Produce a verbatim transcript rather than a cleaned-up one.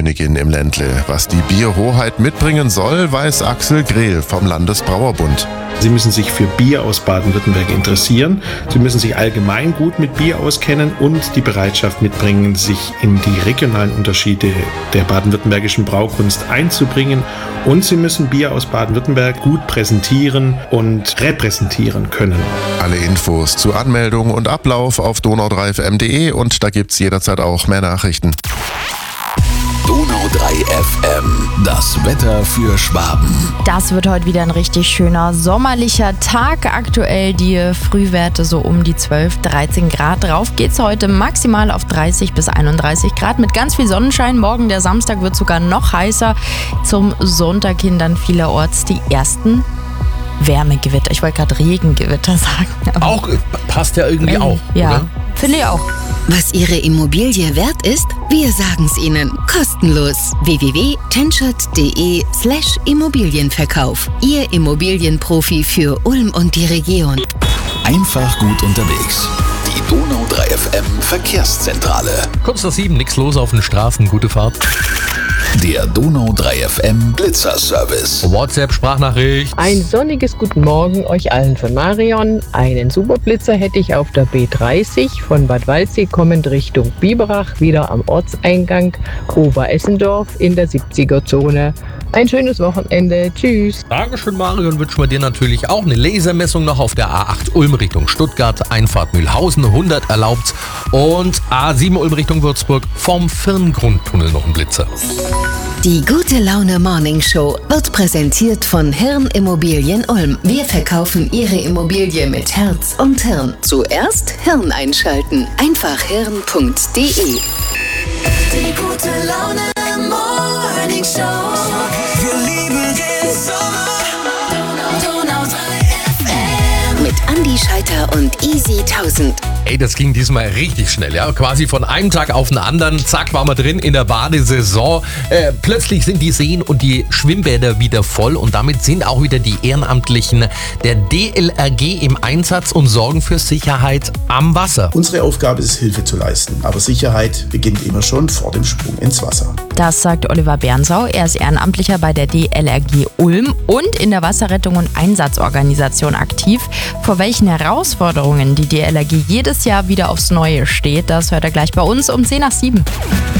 Bierkönigin im Ländle. Was die Bierhoheit mitbringen soll, weiß Axel Grehl vom Landesbrauerbund. Sie müssen sich für Bier aus Baden-Württemberg interessieren. Sie müssen sich allgemein gut mit Bier auskennen und die Bereitschaft mitbringen, sich in die regionalen Unterschiede der baden-württembergischen Braukunst einzubringen. Und Sie müssen Bier aus Baden-Württemberg gut präsentieren und repräsentieren können. Alle Infos zu Anmeldung und Ablauf auf donau drei f m punkt d e und da gibt's jederzeit auch mehr Nachrichten. Donau drei F M, das Wetter für Schwaben. Das wird heute wieder ein richtig schöner sommerlicher Tag. Aktuell die Frühwerte so um die zwölf, dreizehn Grad. Drauf geht's heute maximal auf dreißig bis einunddreißig Grad mit ganz viel Sonnenschein. Morgen, der Samstag, wird sogar noch heißer. Zum Sonntag hin dann vielerorts die ersten Wärmegewitter. Ich wollte gerade Regengewitter sagen. Auch, passt ja irgendwie auch, ja, oder? Finde ich auch. Was Ihre Immobilie wert ist? Wir sagen's Ihnen. Kostenlos. w w w punkt tenschert punkt d e slash Immobilienverkauf. Ihr Immobilienprofi für Ulm und die Region. Einfach gut unterwegs. Die Donau drei F M Verkehrszentrale. Kurz nach sieben, nichts los auf den Straßen, gute Fahrt. Der Donau drei F M Blitzerservice. WhatsApp-Sprachnachricht. Ein sonniges Guten Morgen euch allen von Marion. Einen Superblitzer hätte ich auf der B dreißig von Bad Waldsee kommend Richtung Biberach, wieder am Ortseingang Oberessendorf in der siebziger-Zone. Ein schönes Wochenende. Tschüss. Dankeschön, Marion. Wünschen wir dir natürlich auch eine Lasermessung noch auf der A acht Ulm Richtung Stuttgart, Einfahrt Mühlhausen, hundert erlaubt. Und A sieben Ulm Richtung Würzburg, vom Firngrundtunnel noch ein Blitzer. Die Gute Laune Morning Show wird präsentiert von Hirn Immobilien Ulm. Wir verkaufen Ihre Immobilie mit Herz und Hirn. Zuerst Hirn einschalten. Einfach hirn punkt d e. Die Gute Laune Morning Show. Wir lieben den Sommer. Donau drei F M. Mit Andi Scheiter und Easy tausend. Ey, das ging diesmal richtig schnell, ja. Quasi von einem Tag auf den anderen, zack, waren wir drin in der Badesaison. Äh, plötzlich sind die Seen und die Schwimmbäder wieder voll und damit sind auch wieder die Ehrenamtlichen der D L R G im Einsatz und sorgen für Sicherheit am Wasser. Unsere Aufgabe ist, Hilfe zu leisten, aber Sicherheit beginnt immer schon vor dem Sprung ins Wasser. Das sagt Oliver Bernsau. Er ist Ehrenamtlicher bei der D L R G Ulm und in der Wasserrettung und Einsatzorganisation aktiv. Vor welchen Herausforderungen die D L R G jedes Jahr wieder aufs Neue steht, das hört er gleich bei uns um zehn nach sieben.